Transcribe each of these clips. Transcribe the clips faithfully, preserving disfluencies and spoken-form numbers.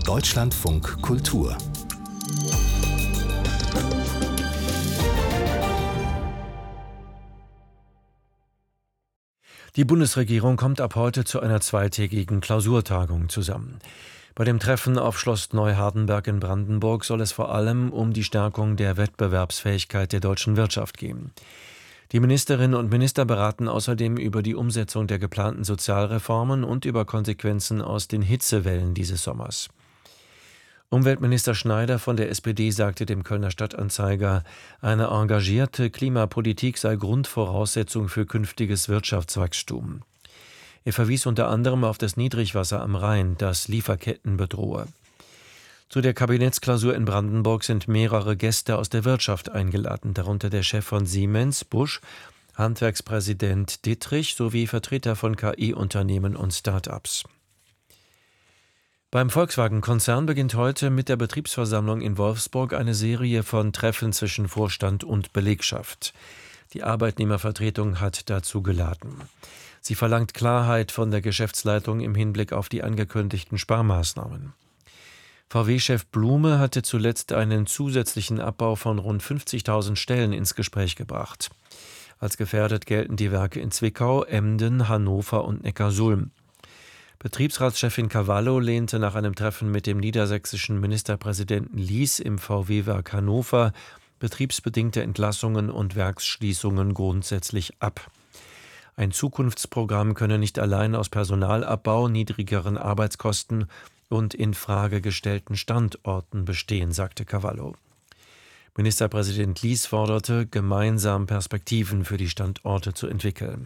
Deutschlandfunk Kultur. Die Bundesregierung kommt ab heute zu einer zweitägigen Klausurtagung zusammen. Bei dem Treffen auf Schloss Neuhardenberg in Brandenburg soll es vor allem um die Stärkung der Wettbewerbsfähigkeit der deutschen Wirtschaft gehen. Die Ministerinnen und Minister beraten außerdem über die Umsetzung der geplanten Sozialreformen und über Konsequenzen aus den Hitzewellen dieses Sommers. Umweltminister Schneider von der S P D sagte dem Kölner Stadtanzeiger, eine engagierte Klimapolitik sei Grundvoraussetzung für künftiges Wirtschaftswachstum. Er verwies unter anderem auf das Niedrigwasser am Rhein, das Lieferketten bedrohe. Zu der Kabinettsklausur in Brandenburg sind mehrere Gäste aus der Wirtschaft eingeladen, darunter der Chef von Siemens, Busch, Handwerkspräsident Dittrich sowie Vertreter von K I-Unternehmen und Start-ups. Beim Volkswagen-Konzern beginnt heute mit der Betriebsversammlung in Wolfsburg eine Serie von Treffen zwischen Vorstand und Belegschaft. Die Arbeitnehmervertretung hat dazu geladen. Sie verlangt Klarheit von der Geschäftsleitung im Hinblick auf die angekündigten Sparmaßnahmen. V W-Chef Blume hatte zuletzt einen zusätzlichen Abbau von rund fünfzigtausend Stellen ins Gespräch gebracht. Als gefährdet gelten die Werke in Zwickau, Emden, Hannover und Neckarsulm. Betriebsratschefin Cavallo lehnte nach einem Treffen mit dem niedersächsischen Ministerpräsidenten Lies im V W-Werk Hannover betriebsbedingte Entlassungen und Werksschließungen grundsätzlich ab. Ein Zukunftsprogramm könne nicht allein aus Personalabbau, niedrigeren Arbeitskosten und in Frage gestellten Standorten bestehen, sagte Cavallo. Ministerpräsident Lies forderte, gemeinsam Perspektiven für die Standorte zu entwickeln.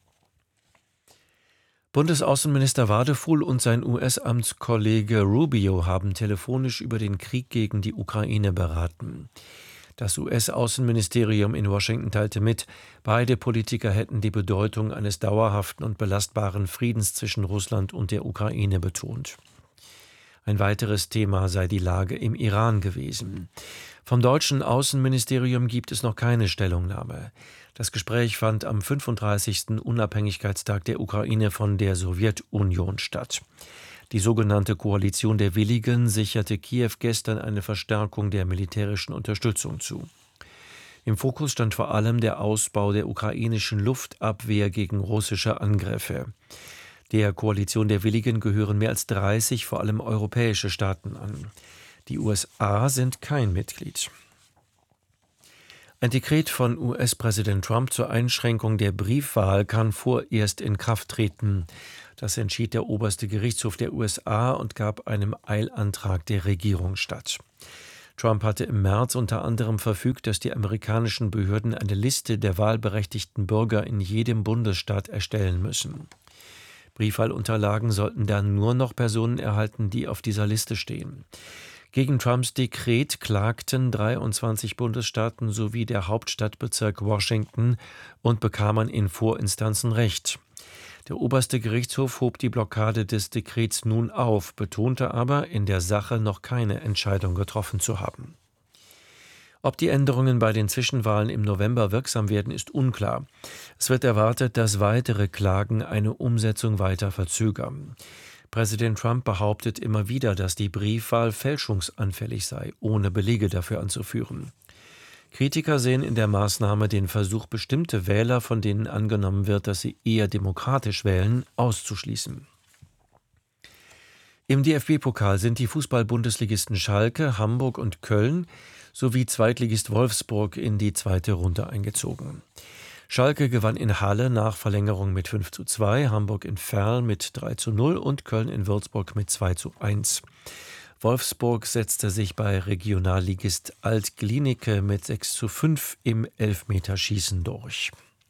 Bundesaußenminister Wadefuhl und sein U S-Amtskollege Rubio haben telefonisch über den Krieg gegen die Ukraine beraten. Das U S-Außenministerium in Washington teilte mit, beide Politiker hätten die Bedeutung eines dauerhaften und belastbaren Friedens zwischen Russland und der Ukraine betont. Ein weiteres Thema sei die Lage im Iran gewesen. Vom deutschen Außenministerium gibt es noch keine Stellungnahme. Das Gespräch fand am fünfunddreißigsten Unabhängigkeitstag der Ukraine von der Sowjetunion statt. Die sogenannte Koalition der Willigen sicherte Kiew gestern eine Verstärkung der militärischen Unterstützung zu. Im Fokus stand vor allem der Ausbau der ukrainischen Luftabwehr gegen russische Angriffe. Der Koalition der Willigen gehören mehr als dreißig, vor allem europäische Staaten an. Die U S A sind kein Mitglied. Ein Dekret von U S-Präsident Trump zur Einschränkung der Briefwahl kann vorerst in Kraft treten. Das entschied der oberste Gerichtshof der U S A und gab einem Eilantrag der Regierung statt. Trump hatte im März unter anderem verfügt, dass die amerikanischen Behörden eine Liste der wahlberechtigten Bürger in jedem Bundesstaat erstellen müssen. Briefwahlunterlagen sollten dann nur noch Personen erhalten, die auf dieser Liste stehen. Gegen Trumps Dekret klagten dreiundzwanzig Bundesstaaten sowie der Hauptstadtbezirk Washington und bekamen in Vorinstanzen Recht. Der oberste Gerichtshof hob die Blockade des Dekrets nun auf, betonte aber, in der Sache noch keine Entscheidung getroffen zu haben. Ob die Änderungen bei den Zwischenwahlen im November wirksam werden, ist unklar. Es wird erwartet, dass weitere Klagen eine Umsetzung weiter verzögern. Präsident Trump behauptet immer wieder, dass die Briefwahl fälschungsanfällig sei, ohne Belege dafür anzuführen. Kritiker sehen in der Maßnahme den Versuch, bestimmte Wähler, von denen angenommen wird, dass sie eher demokratisch wählen, auszuschließen. Im D F B-Pokal sind die Fußball-Bundesligisten Schalke, Hamburg und Köln sowie Zweitligist Wolfsburg in die zweite Runde eingezogen. Schalke gewann in Halle nach Verlängerung mit fünf zu zwei, Hamburg in Verl mit drei zu null und Köln in Würzburg mit zwei zu eins. Wolfsburg setzte sich bei Regionalligist Alt-Glienicke mit sechs zu fünf im Elfmeterschießen durch.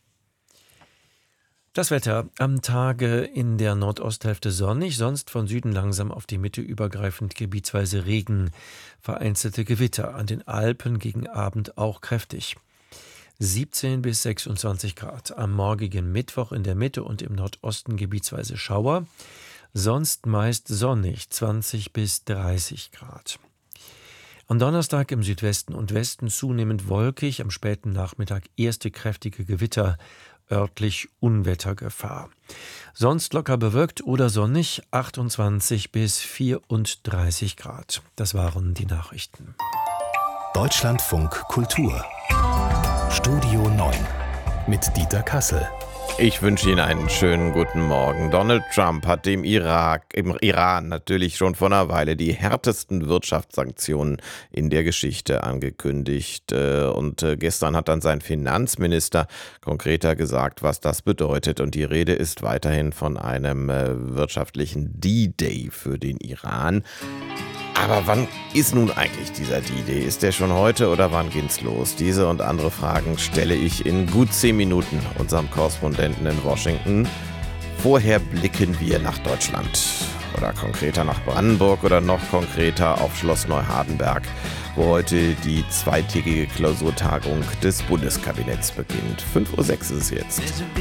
Das Wetter: Am Tage in der Nordosthälfte sonnig, sonst von Süden langsam auf die Mitte übergreifend gebietsweise Regen, vereinzelte Gewitter, an den Alpen gegen Abend auch kräftig. siebzehn bis sechsundzwanzig Grad. Am morgigen Mittwoch in der Mitte und im Nordosten gebietsweise Schauer, sonst meist sonnig, zwanzig bis dreißig Grad. Am Donnerstag im Südwesten und Westen zunehmend wolkig, am späten Nachmittag erste kräftige Gewitter, örtlich Unwettergefahr. Sonst locker bewölkt oder sonnig, achtundzwanzig bis vierunddreißig Grad. Das waren die Nachrichten. Deutschlandfunk Kultur Studio neun mit Dieter Kassel. Ich wünsche Ihnen einen schönen guten Morgen. Donald Trump hat dem Irak, im Iran natürlich schon vor einer Weile die härtesten Wirtschaftssanktionen in der Geschichte angekündigt. Und gestern hat dann sein Finanzminister konkreter gesagt, was das bedeutet. Und die Rede ist weiterhin von einem wirtschaftlichen D-Day für den Iran. Aber wann ist nun eigentlich dieser D-Day? Ist der schon heute oder wann geht's los? Diese und andere Fragen stelle ich in gut zehn Minuten unserem Korrespondenten in Washington. Vorher blicken wir nach Deutschland oder konkreter nach Brandenburg oder noch konkreter auf Schloss Neuhardenberg, wo heute die zweitägige Klausurtagung des Bundeskabinetts beginnt. fünf Uhr sechs ist es jetzt.